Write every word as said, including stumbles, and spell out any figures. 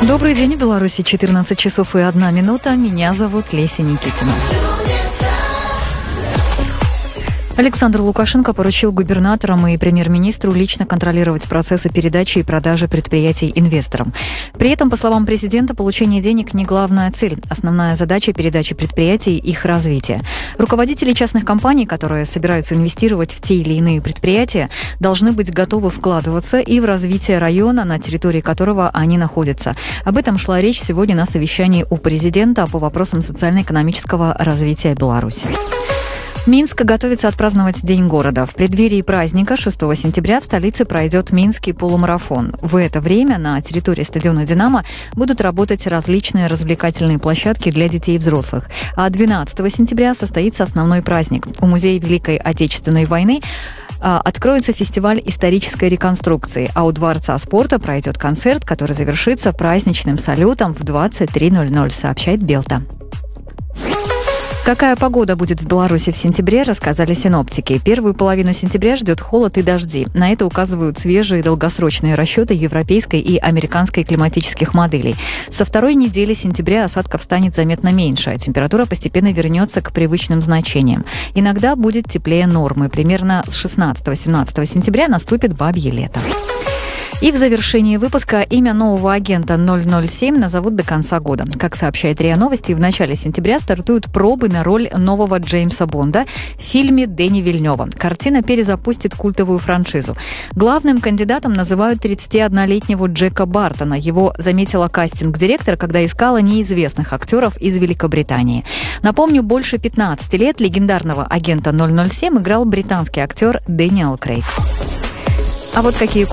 Добрый день, в Беларуси четырнадцать часов и одна минута. Меня зовут Леся Никитина. Александр Лукашенко поручил губернаторам и премьер-министру лично контролировать процессы передачи и продажи предприятий инвесторам. При этом, по словам президента, получение денег не главная цель. Основная задача передачи предприятий – их развитие. Руководители частных компаний, которые собираются инвестировать в те или иные предприятия, должны быть готовы вкладываться и в развитие района, на территории которого они находятся. Об этом шла речь сегодня на совещании у президента по вопросам социально-экономического развития Беларуси. Минск готовится отпраздновать День города. В преддверии праздника шестого сентября в столице пройдет Минский полумарафон. В это время на территории стадиона «Динамо» будут работать различные развлекательные площадки для детей и взрослых. А двенадцатого сентября состоится основной праздник. У Музея Великой Отечественной войны откроется фестиваль исторической реконструкции, а у Дворца спорта пройдет концерт, который завершится праздничным салютом в двадцать три ноль ноль, сообщает Белта. Какая погода будет в Беларуси в сентябре, рассказали синоптики. Первую половину сентября ждет холод и дожди. На это указывают свежие долгосрочные расчеты европейской и американской климатических моделей. Со второй недели сентября осадков станет заметно меньше, а температура постепенно вернется к привычным значениям. Иногда будет теплее нормы. Примерно с шестнадцатого-семнадцатого сентября наступит бабье лето. И в завершении выпуска имя нового агента ноль ноль семь назовут до конца года. Как сообщает РИА Новости, в начале сентября стартуют пробы на роль нового Джеймса Бонда в фильме Дэни Вильнёва. Картина перезапустит культовую франшизу. Главным кандидатом называют тридцатиоднолетнего Джека Бартона. Его заметила кастинг-директор, когда искала неизвестных актеров из Великобритании. Напомню, больше пятнадцати лет легендарного агента ноль ноль семь играл британский актер Дэниел Крейг. А вот какие